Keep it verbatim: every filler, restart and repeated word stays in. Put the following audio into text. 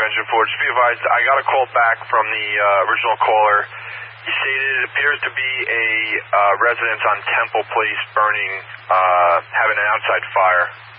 Engine four. Just be advised, I got a call back from the uh, original caller. He stated it appears to be a uh, residence on Temple Place burning, uh, having an outside fire.